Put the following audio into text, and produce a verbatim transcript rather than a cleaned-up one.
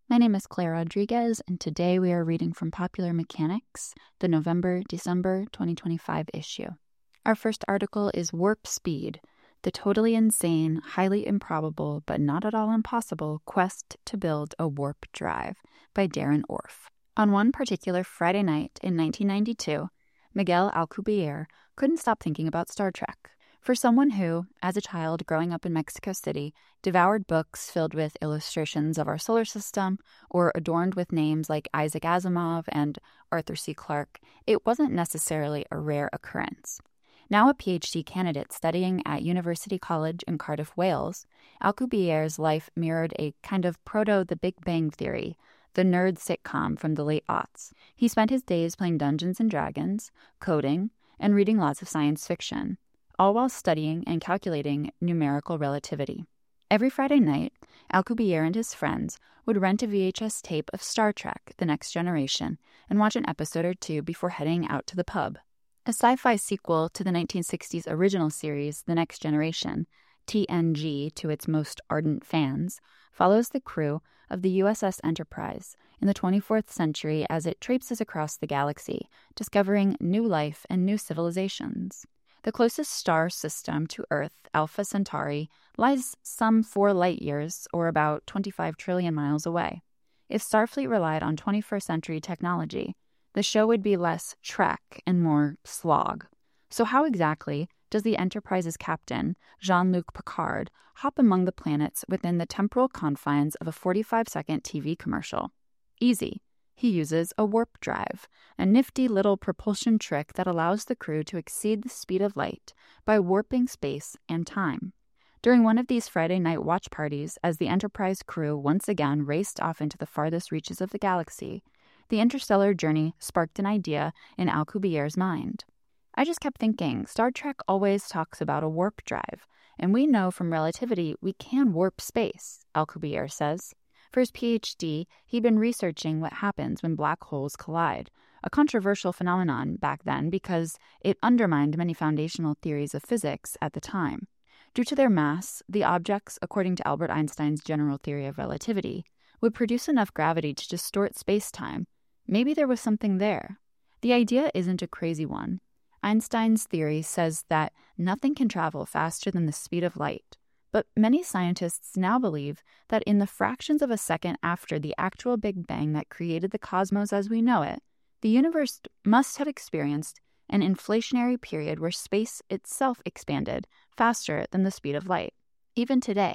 My name is Claire Rodriguez, and today we are reading from Popular Mechanics, the November-December twenty twenty-five issue. Our first article is Warp Speed, the totally insane, highly improbable, but not at all impossible quest to build a warp drive by Darren Orff. On one particular Friday night in nineteen ninety-two, Miguel Alcubierre couldn't stop thinking about Star Trek. For someone who, as a child growing up in Mexico City, devoured books filled with illustrations of our solar system or adorned with names like Isaac Asimov and Arthur C. Clarke, it wasn't necessarily a rare occurrence. Now a P H D candidate studying at University College in Cardiff, Wales, Alcubierre's life mirrored a kind of proto-The Big Bang Theory, the nerd sitcom from the late aughts. He spent his days playing Dungeons and Dragons, coding, and reading lots of science fiction, all while studying and calculating numerical relativity. Every Friday night, Alcubierre and his friends would rent a V H S tape of Star Trek: The Next Generation and watch an episode or two before heading out to the pub. A sci-fi sequel to the nineteen sixties original series, The Next Generation, T N G to its most ardent fans, follows the crew of the U S S Enterprise in the twenty-fourth century as it traipses across the galaxy, discovering new life and new civilizations. The closest star system to Earth, Alpha Centauri, lies some four light-years, or about twenty-five trillion miles away. If Starfleet relied on twenty-first century technology, the show would be less Trek and more slog. So how exactly does the Enterprise's captain, Jean-Luc Picard, hop among the planets within the temporal confines of a forty-five second T V commercial? Easy. He uses a warp drive, a nifty little propulsion trick that allows the crew to exceed the speed of light by warping space and time. During one of these Friday night watch parties, as the Enterprise crew once again raced off into the farthest reaches of the galaxy, the interstellar journey sparked an idea in Alcubierre's mind. I just kept thinking, Star Trek always talks about a warp drive, and we know from relativity we can warp space, Alcubierre says. For his P H D, he'd been researching what happens when black holes collide, a controversial phenomenon back then because it undermined many foundational theories of physics at the time. Due to their mass, the objects, according to Albert Einstein's general theory of relativity, would produce enough gravity to distort space-time. Maybe there was something there. The idea isn't a crazy one. Einstein's theory says that nothing can travel faster than the speed of light. But many scientists now believe that in the fractions of a second after the actual Big Bang that created the cosmos as we know it, the universe must have experienced an inflationary period where space itself expanded faster than the speed of light. Even today,